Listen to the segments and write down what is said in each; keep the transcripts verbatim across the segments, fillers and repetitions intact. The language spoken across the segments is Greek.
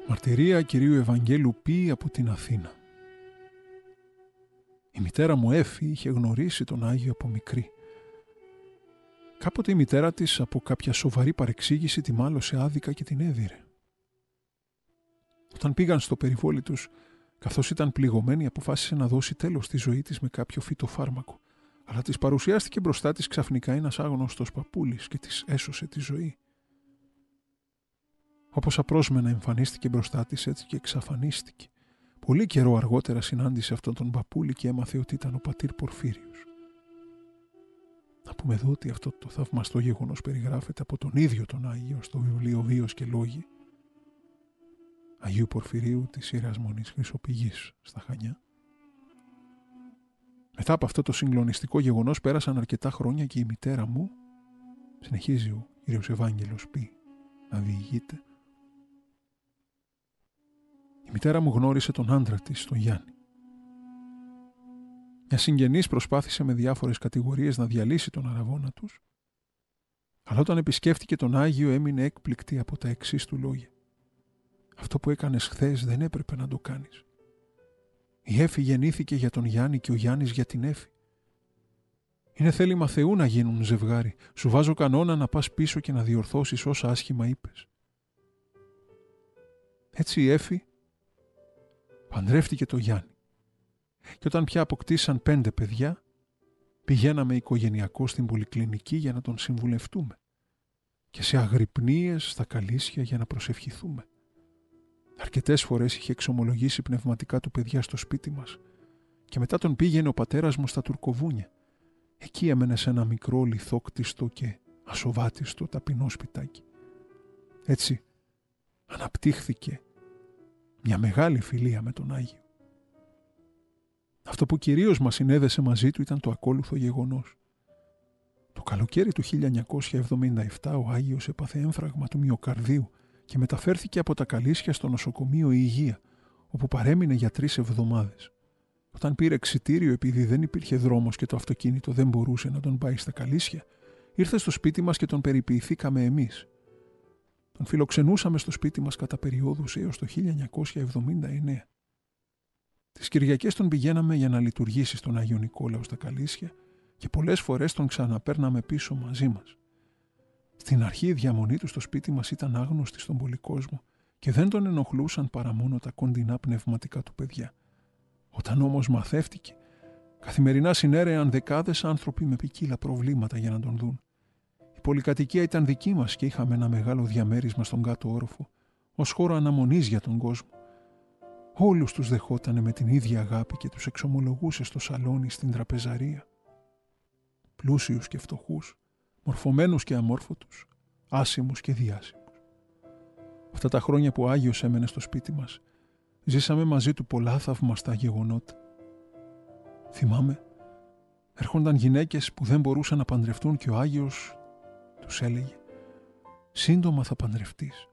Μαρτυρία Κυρίου Ευαγγέλου Π. από την Αθήνα. Η μητέρα μου Έφη είχε γνωρίσει τον Άγιο από μικρή. Κάποτε η μητέρα της από κάποια σοβαρή παρεξήγηση τη μάλωσε άδικα και την έδιρε. Όταν πήγαν στο περιβόλι τους, καθώς ήταν πληγωμένη, αποφάσισε να δώσει τέλος στη ζωή της με κάποιο φυτοφάρμακο, αλλά της παρουσιάστηκε μπροστά της ξαφνικά ένας άγνωστος παππούλης και της έσωσε τη ζωή. Όπως απρόσμενα εμφανίστηκε μπροστά της, έτσι και εξαφανίστηκε. Πολύ καιρό αργότερα συνάντησε αυτόν τον παππούλη και έμαθε ότι ήταν ο πατήρ Πορφύριος. Να πούμε εδώ ότι αυτό το θαυμαστό γεγονός περιγράφεται από τον ίδιο τον Άγιο στο βιβλίο Βίος και Λόγοι Αγίου Πορφυρίου της Ιεράς Μονής Χρυσοπηγής στα Χανιά. Μετά από αυτό το συγκλονιστικό γεγονός πέρασαν αρκετά χρόνια και η μητέρα μου, συνεχίζει ο κύριος Ευάγγελος Π. να διηγείται, η μητέρα μου γνώρισε τον άντρα της, τον Γιάννη. Μια συγγενής προσπάθησε με διάφορες κατηγορίες να διαλύσει τον αραβώνα τους, αλλά όταν επισκέφτηκε τον Άγιο έμεινε έκπληκτη από τα εξής του λόγια. Αυτό που έκανες χθες δεν έπρεπε να το κάνεις. Η Έφη γεννήθηκε για τον Γιάννη και ο Γιάννης για την Έφη. Είναι θέλημα Θεού να γίνουν ζευγάρι. Σου βάζω κανόνα να πας πίσω και να διορθώσεις όσα άσχημα είπες. Έτσι η Έφη παντρεύτηκε το Γιάννη. Και όταν πια αποκτήσαν πέντε παιδιά, πηγαίναμε οικογενειακό στην πολυκλινική για να τον συμβουλευτούμε και σε αγρυπνίες στα Καλήσια για να προσευχηθούμε. Αρκετές φορές είχε εξομολογήσει πνευματικά του παιδιά στο σπίτι μας και μετά τον πήγαινε ο πατέρας μου στα Τουρκοβούνια. Εκεί έμενε σε ένα μικρό λιθόκτιστο και ασοβάτιστο ταπεινό σπιτάκι. Έτσι αναπτύχθηκε μια μεγάλη φιλία με τον Άγιο. Αυτό που κυρίως μας συνέδεσε μαζί του ήταν το ακόλουθο γεγονός. Το καλοκαίρι του χίλια εννιακόσια εβδομήντα επτά ο Άγιος έπαθε έμφραγμα του μυοκαρδίου και μεταφέρθηκε από τα Καλήσια στο νοσοκομείο Υγεία, όπου παρέμεινε για τρεις εβδομάδες. Όταν πήρε εξιτήριο επειδή δεν υπήρχε δρόμος και το αυτοκίνητο δεν μπορούσε να τον πάει στα Καλήσια, ήρθε στο σπίτι μας και τον περιποιηθήκαμε εμείς. Τον φιλοξενούσαμε στο σπίτι μας κατά περιόδους έως το χίλια εννιακόσια εβδομήντα εννέα. Τις Κυριακές τον πηγαίναμε για να λειτουργήσει στον Άγιο Νικόλαο στα Καλήσια και πολλές φορές τον ξαναπέρναμε πίσω μαζί μας. Στην αρχή η διαμονή του στο σπίτι μας ήταν άγνωστη στον πολυκόσμο και δεν τον ενοχλούσαν παρά μόνο τα κοντινά πνευματικά του παιδιά. Όταν όμως μαθεύτηκε, καθημερινά συνέρεαν δεκάδες άνθρωποι με ποικίλα προβλήματα για να τον δουν. Η πολυκατοικία ήταν δική μας και είχαμε ένα μεγάλο διαμέρισμα στον κάτω όροφο, ως χώρο αναμονής για τον κόσμο. Όλους τους δεχότανε με την ίδια αγάπη και τους εξομολογούσε στο σαλόνι, στην τραπεζαρία. Πλούσιους και φτωχούς, μορφωμένους και αμόρφωτους, άσημους και διάσημους. Αυτά τα χρόνια που ο Άγιος έμενε στο σπίτι μας, ζήσαμε μαζί του πολλά θαυμαστά γεγονότα. Θυμάμαι, έρχονταν γυναίκες που δεν μπορούσαν να παντρευτούν και ο Άγιος τους έλεγε «Σύντομα θα παντρευτείς».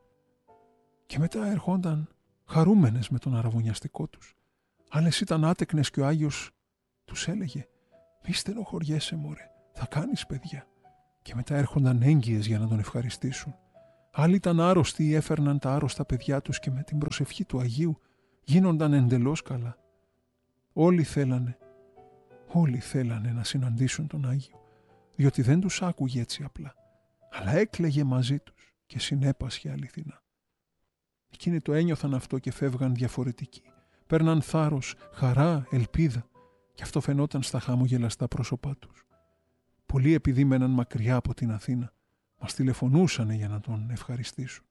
Και μετά ερχόνταν χαρούμενες με τον αραβωνιαστικό τους. Άλλες ήταν άτεκνες και ο Άγιος τους έλεγε «Μη στενοχωριέσαι μωρέ, θα κάνεις παιδιά». Και μετά έρχονταν έγκυες για να τον ευχαριστήσουν. Άλλοι ήταν άρρωστοι ή έφερναν τα άρρωστα παιδιά τους και με την προσευχή του Αγίου γίνονταν εντελώς καλά. Όλοι θέλανε, όλοι θέλανε να συναντήσουν τον Άγιο, διότι δεν τους άκουγε έτσι απλά, αλλά έκλαιγε μαζί τους και συνέπασχε αληθινά. Εκείνοι το ένιωθαν αυτό και φεύγαν διαφορετικοί. Παίρναν θάρρος, χαρά, ελπίδα και αυτό φαινόταν στα χαμογελαστά πρόσωπά τους. Πολλοί επειδή μέναν μακριά από την Αθήνα, μας τηλεφωνούσανε για να τον ευχαριστήσουν.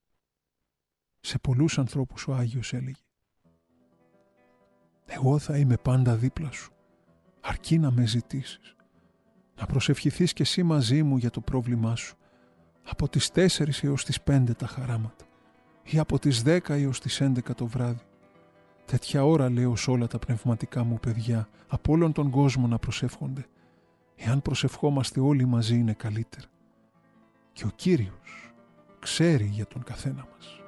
Σε πολλούς ανθρώπους ο Άγιος έλεγε «Εγώ θα είμαι πάντα δίπλα σου, αρκεί να με ζητήσεις, να προσευχηθείς κι εσύ μαζί μου για το πρόβλημά σου, από τις τέσσερις έως τις πέντε τα χαράματα ή από τις δέκα έως τις έντεκα το βράδυ. Τέτοια ώρα λέω σ' όλα τα πνευματικά μου παιδιά, από όλον τον κόσμο να προσεύχονται. Εάν προσευχόμαστε όλοι μαζί είναι καλύτερα. Και ο Κύριος ξέρει για τον καθένα μας».